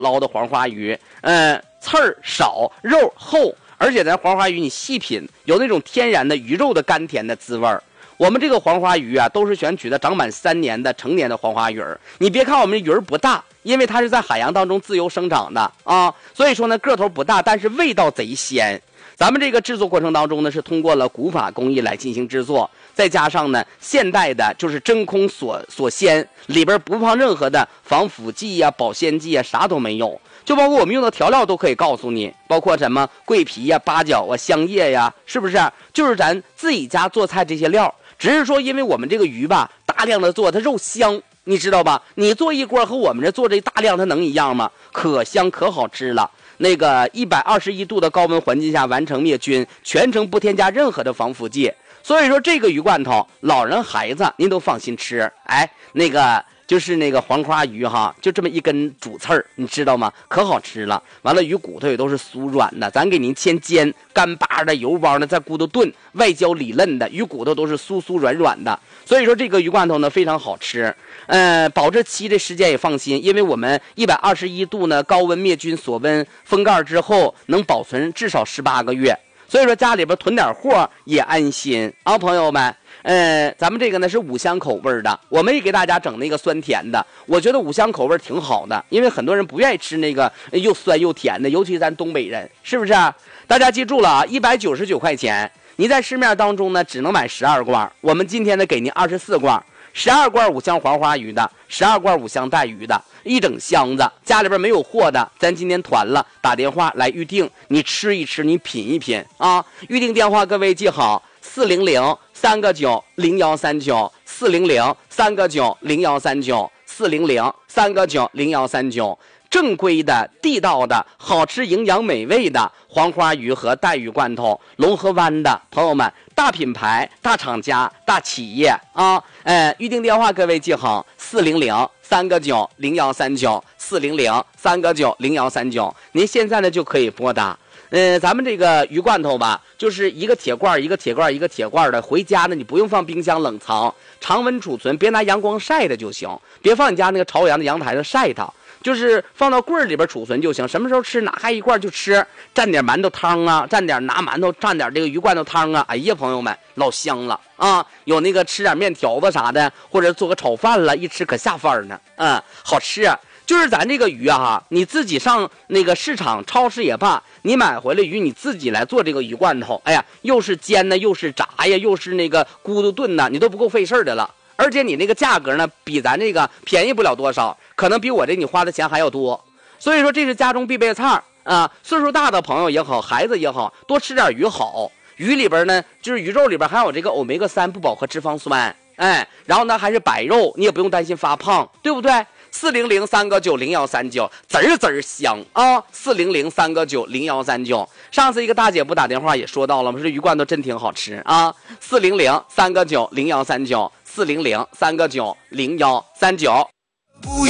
捞的黄花鱼，刺儿少，肉厚，而且咱黄花鱼你细品，有那种天然的鱼肉的甘甜的滋味儿。我们这个黄花鱼啊，都是选取的长满3年的成年的黄花鱼儿。你别看我们鱼儿不大，因为它是在海洋当中自由生长的啊，所以说呢个头不大，但是味道贼鲜。咱们这个制作过程当中呢，是通过了古法工艺来进行制作，再加上呢现代的就是真空锁鲜，里边不放任何的防腐剂呀、保鲜剂呀，啥都没有。就包括我们用的调料都可以告诉你，包括什么桂皮呀、八角啊、香叶呀，是不是？就是咱自己家做菜这些料，只是说因为我们这个鱼吧，大量的做它肉香，你知道吧？你做一锅和我们这做这大量它能一样吗？可香可好吃了。那个121度的高温环境下完成灭菌，全程不添加任何的防腐剂。所以说这个鱼罐头，老人孩子您都放心吃。哎，那个就是那个黄花鱼哈，就这么一根主刺儿，你知道吗？可好吃了。完了鱼骨头也都是酥软的，咱给您先煎，干巴的油包呢在骨头炖，外焦里嫩的，鱼骨头都是酥酥软软的。所以说这个鱼罐头呢非常好吃。保质期的时间也放心，因为我们121度呢高温灭菌锁温封盖之后能保存至少18个月，所以说家里边囤点货也安心啊，朋友们。咱们这个呢是5香口味的，我们也给大家整那个酸甜的。我觉得5香口味挺好的，因为很多人不愿意吃那个又酸又甜的，尤其是咱东北人，是不是？大家记住了啊，199块钱，你在市面当中呢只能买12罐，我们今天呢给您24罐。12罐5香黄花鱼的，12罐5香带鱼的，一整箱子。家里边没有货的，咱今天团了，打电话来预定，你吃一吃，你品一品啊。预定电话各位记好，400-3个9-0139，400-3个9-0139，400-3个9-0139。正规的、地道的、好吃、营养美味的黄花鱼和带鱼罐头，龙河湾的朋友们，大品牌、大厂家、大企业啊！预定电话各位记好，400-3个9-0139，400-3个9-0139，您现在呢就可以拨打。咱们这个鱼罐头吧，就是一个铁罐一个铁罐一个铁罐的，回家呢你不用放冰箱冷藏，常温储存，别拿阳光晒的就行，别放你家那个朝阳的阳台上晒它。就是放到柜里边储存就行，什么时候吃拿开一罐就吃，蘸点馒头汤啊，蘸点拿馒头蘸点这个鱼罐头汤啊，哎呀朋友们老香了啊！有那个吃点面条子啥的，或者做个炒饭了，一吃可下饭呢，好吃啊！就是咱这个鱼啊，你自己上那个市场超市也罢，你买回来鱼你自己来做这个鱼罐头，哎呀，又是煎呢，又是炸呀，又是那个咕嘟炖呢，你都不够费事的了。而且你那个价格呢，比咱这个便宜不了多少，可能比我这你花的钱还要多。所以说这是家中必备菜啊，岁数大的朋友也好，孩子也好，多吃点鱼好。鱼里边呢，就是鱼肉里边含有这个欧米伽3不饱和脂肪酸，然后呢还是白肉，你也不用担心发胖，对不对？400-3个9-0139，滋儿滋儿香啊！400-3个9-0139。上次一个大姐不打电话也说到了吗？说这鱼罐头真挺好吃啊！400-3个9-0139，400-3个9-0139。